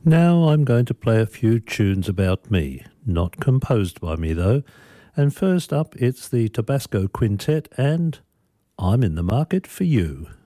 Now I'm going to play a few tunes about me, not composed by me though. And first up, it's the Tabasco Quintet and I'm in the Market for You.